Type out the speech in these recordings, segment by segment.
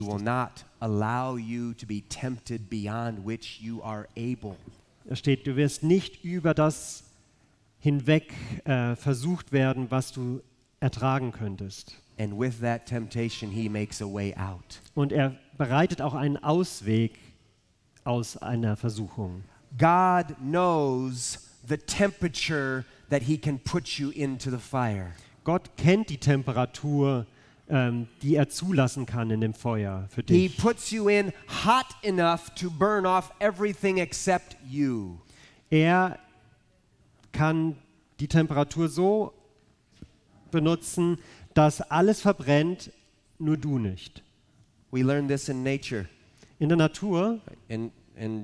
will not allow you to be tempted beyond which you are able. Da steht, du wirst nicht über das hinweg versucht werden, was du ertragen könntest. And with that temptation, he makes a way out. Und er bereitet auch einen Ausweg aus einer Versuchung. God knows the temperature that he can put you into the fire. Gott kennt die Temperatur, die er zulassen kann in dem Feuer für He dich. puts you in hot enough to burn off everything except you. Er kann die Temperatur so benutzen, dass alles verbrennt, nur du nicht. We learn this in nature, In der Natur in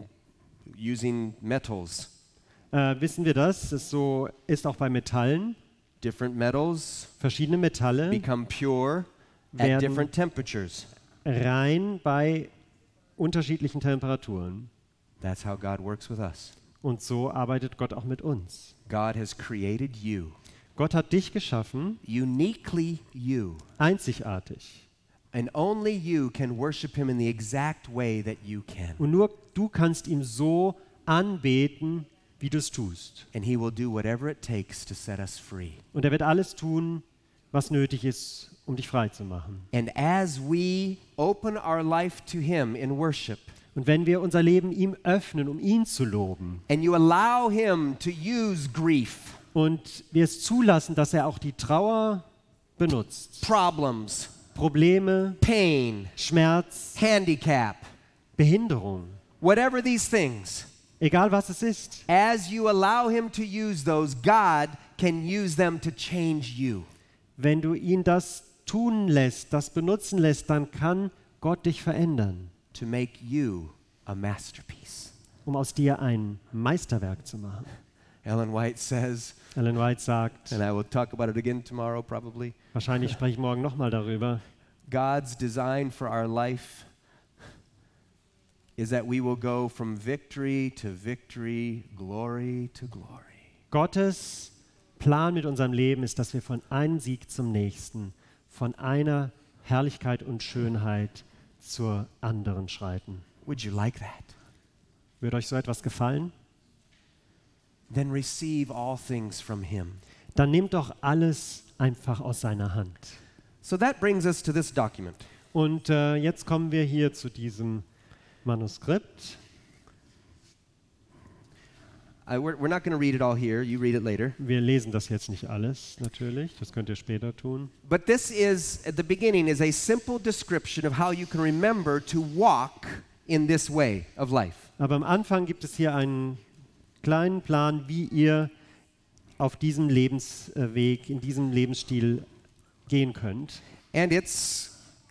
using metals. wissen wir das, es so ist auch bei Metallen. Different metals Verschiedene Metalle become pure at werden different temperatures. rein bei unterschiedlichen Temperaturen. That's how God works with us. Und so arbeitet Gott auch mit uns. God has created you, Gott hat dich geschaffen, uniquely you, einzigartig. and only you can worship him in the exact way that you can. Und nur du kannst ihm so anbeten, wie du es tust. And he will do whatever it takes to set us free. Und er wird alles tun, was nötig ist, um dich frei zu machen. And as we open our life to him in worship, Und wenn wir unser Leben ihm öffnen, um ihn zu loben, and you allow him to use grief, und wir es zulassen, dass er auch die Trauer benutzt, problems, Probleme, pain, Schmerz, handicap, Behinderung, whatever these things, egal was es ist, as you allow him to use those, God can use them to change you. wenn du ihn das tun lässt, das benutzen lässt, dann kann Gott dich verändern, To make you a masterpiece. um aus dir ein Meisterwerk zu machen. Ellen White says, Ellen White sagt, and I will talk about it again tomorrow probably, wahrscheinlich spreche ich morgen nochmal darüber, God's design for our life is that we will go from victory to victory, glory to glory. Gottes Plan mit unserem Leben ist, dass wir von einem Sieg zum nächsten, von einer Herrlichkeit und Schönheit zur anderen schreiten. Would you like that? Würde euch so etwas gefallen? Then receive all things from him. Dann nehmt doch alles einfach aus seiner Hand. So that brings us to this document. Und jetzt kommen wir hier zu diesem Manuskript. We're not going to read it all here. You read it later. Wir lesen das jetzt nicht alles, natürlich. Das könnt ihr später tun. But this is, at the beginning, is a simple description of how you can remember to walk in this way of life. Aber am Anfang gibt es hier einen kleinen Plan, wie ihr auf diesem Lebensweg, in diesem Lebensstil gehen könnt. And it's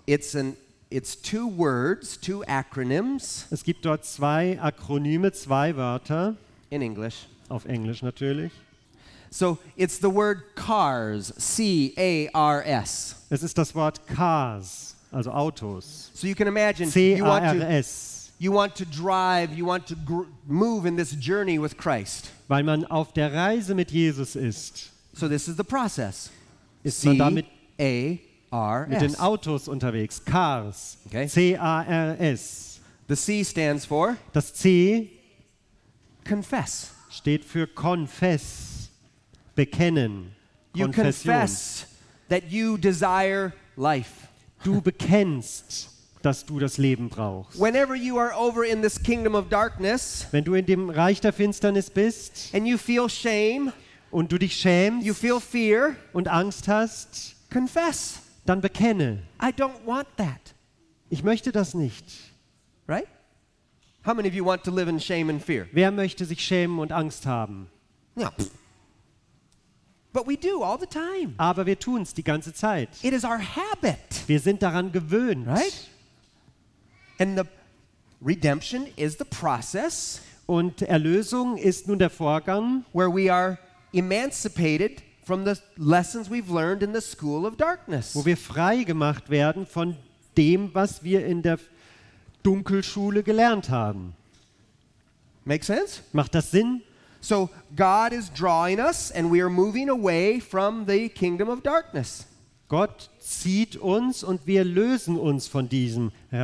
two words, two acronyms Es gibt dort zwei Akronyme, zwei Wörter, in English. auf Englisch natürlich. So it's the word CARS, C-A-R-S. Es ist das Wort Cars, also Autos. So you can imagine C-A-R-S. you want to drive, you want to move in this journey with Christ. Weil man auf der Reise mit Jesus ist, So this is the process. ist man damit C-A-R-S. mit den Autos unterwegs. Cars. Okay. C-A-R-S. The C stands for Das C confess. steht für Confess, bekennen, You Konfession. confess that you desire life. Du bekennst, dass du das Leben brauchst. Whenever you are over in this kingdom of darkness Wenn du in dem Reich der Finsternis bist and you feel shame, und du dich schämst you feel fear, und Angst hast, confess. dann bekenne. I don't want that. Ich möchte das nicht. Right? How many of you want to live in shame and fear? Wer möchte sich schämen und Angst haben? No. But we do all the time. Aber wir tun es die ganze Zeit. It is our habit, Wir sind daran gewöhnt. right? And the redemption is the process Und Erlösung ist nun der Vorgang, where we are emancipated from the lessons we've learned in the school of darkness. wo wir frei gemacht werden von dem, was wir in der Dunkelschule gelernt haben. Make sense? Macht das Sinn? So God is drawing us and we are moving away from the kingdom of darkness. Gott zieht uns und wir lösen uns von diesem